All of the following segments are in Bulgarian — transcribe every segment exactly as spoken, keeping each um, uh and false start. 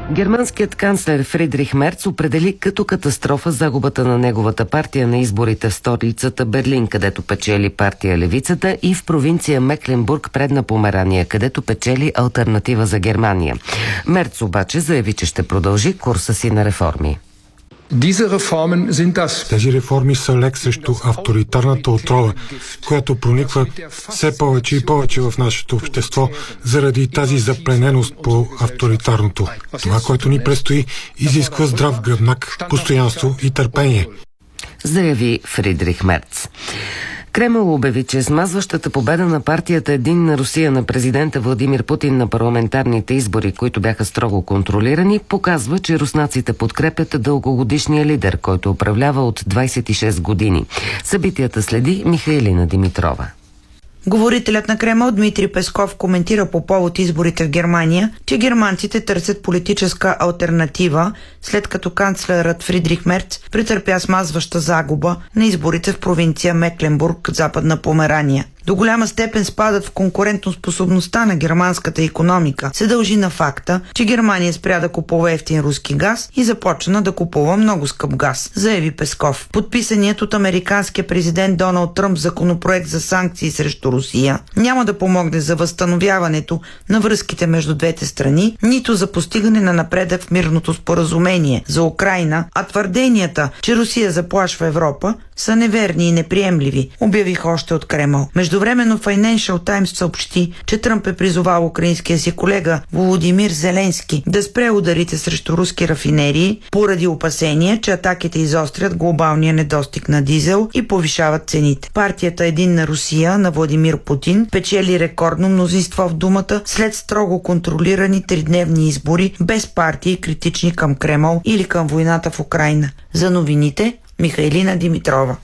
Германският канцлер Фридрих Мерц определи като катастрофа загубата на неговата партия на изборите в столицата Берлин, където печели партия Левицата, и в провинция Мекленбург, Предна Померания, където печели Алтернатива за Германия. Мерц обаче заяви, че ще продължи курса си на реформи. Тези реформи са лек срещу авторитарната отрова, която прониква все повече и повече в нашето общество заради тази заплененост по авторитарното. Това, което ни предстои, изисква здрав гръбнак, постоянство и търпение, заяви Фридрих Мерц. Кремъл обяви, че смазващата победа на партията Единна Русия на президента Владимир Путин на парламентарните избори, които бяха строго контролирани, показва, че руснаците подкрепят дългогодишния лидер, който управлява от двадесет и шест години. Събитията следи Михайлина Димитрова. Говорителят на Кремъл Дмитрий Песков коментира по повод изборите в Германия, че германците търсят политическа алтернатива, след като канцлерът Фридрих Мерц претърпя смазваща загуба на изборите в провинция Мекленбург, Западна Померания. До голяма степен спадът в конкурентоспособността на германската икономика се дължи на факта, че Германия спря да купува евтин руски газ и започна да купува много скъп газ, заяви Песков. Подписаният от американския президент Доналд Тръмп законопроект за санкции срещу Русия няма да помогне за възстановяването на връзките между двете страни, нито за постигане на напредък в мирното споразумение за Украйна, а твърденията, че Русия заплашва Европа, са неверни и неприемливи, обявих още от Кремъл. Междувременно Financial Times съобщи, че Тръмп е призовал украинския си колега Володимир Зеленски да спре ударите срещу руски рафинерии поради опасения, че атаките изострят глобалния недостиг на дизел и повишават цените. Партията Единна Русия на Владимир Путин печели рекордно мнозинство в Думата след строго контролирани тридневни избори без партии критични към Кремъл или към войната в Украйна. За новините Михайлина Димитрова.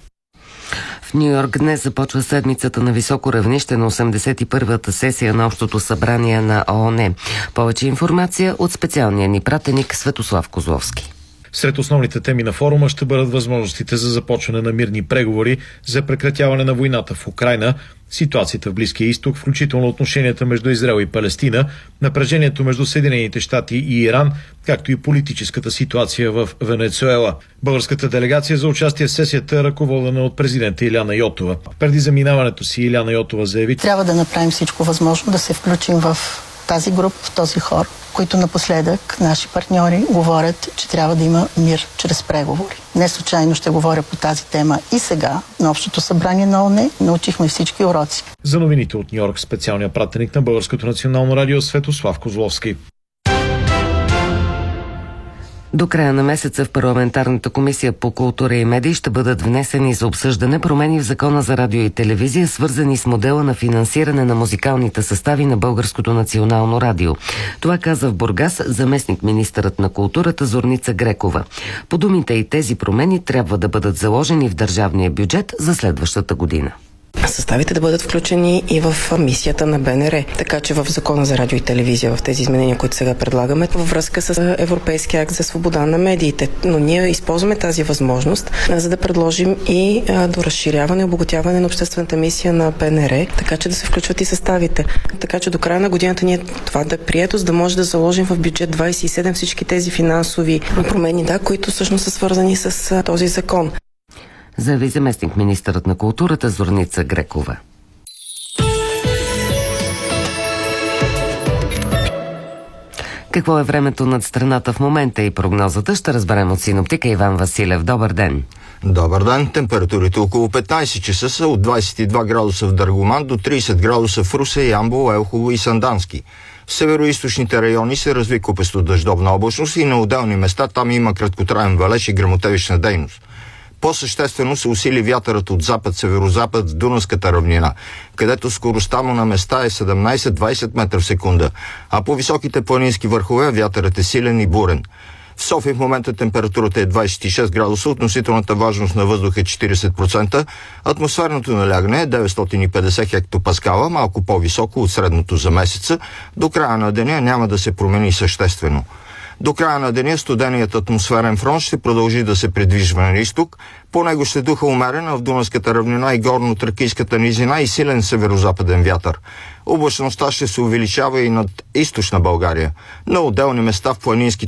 В Ню Йорк днес започва седмицата на високо равнище на осемдесет и първата сесия на Общото събрание на ООН. Повече информация от специалния ни пратеник Светослав Козловски. Сред основните теми на форума ще бъдат възможностите за започване на мирни преговори за прекратяване на войната в Украйна, ситуацията в Близкия изток, включително отношенията между Израел и Палестина, напрежението между Съединените щати и Иран, както и политическата ситуация в Венецуела. Българската делегация за участие в сесията е ръководена от президента Иляна Йотова. Преди заминаването си Иляна Йотова заяви: трябва да направим всичко възможно да се включим в тази група, в този хор, които напоследък наши партньори говорят, че трябва да има мир чрез преговори. Не случайно ще говоря по тази тема и сега на Общото събрание на ООН. Научихме всички уроци. За новините от Ню Йорк специалният пратеник на Българското национално радио Светослав Козловски. До края на месеца в Парламентарната комисия по култура и медии ще бъдат внесени за обсъждане промени в Закона за радио и телевизия, свързани с модела на финансиране на музикалните състави на Българското национално радио. Това каза в Бургас заместник министърът на културата Зорница Грекова. По думите и тези промени трябва да бъдат заложени в държавния бюджет за следващата година. Съставите да бъдат включени и в мисията на Б Н Р. Така че в Закона за радио и телевизия, в тези изменения, които сега предлагаме, във връзка с Европейския акт за свобода на медиите. Но ние използваме тази възможност, за да предложим и до разширяване и обогатяване на обществената мисия на Б Н Р, така че да се включват и съставите. Така че до края на годината ние това да е прието, за да може да заложим в бюджет двадесет и седем всички тези финансови промени, да, които всъщност са свързани с този закон. Заяви заместник министърът на културата Зорница Грекова. Какво е времето над страната в момента и прогнозата ще разберем от синоптика Иван Василев. Добър ден! Добър ден! Температурите около петнадесет часа са от двадесет и два градуса в Дъргоман до тридесет градуса в Русе, Ямбол, Елхово и Сандански. В североизточните райони се разви купесто дъждовна облачност и на отделни места там има краткотраен валеж и гръмотевична дейност. По-съществено се усили вятърът от запад-северозапад в Дунавската равнина, където скоростта му на места е седемнадесет-двадесет метра в секунда, а по високите планински върхове вятърът е силен и бурен. В София в момента температурата е двадесет и шест градуса, относителната влажност на въздуха е четиридесет процента, атмосферното налягане е деветстотин и петдесет хектопаскала, малко по-високо от средното за месеца. До края на деня няма да се промени съществено. До края на деня студеният атмосферен фронт ще продължи да се придвижва на изток. По него ще духа умерена в Дунавската равнина и горно-тракийската низина и силен северозападен вятър. Облачността ще се увеличава и над източна България. На отделни места в планинските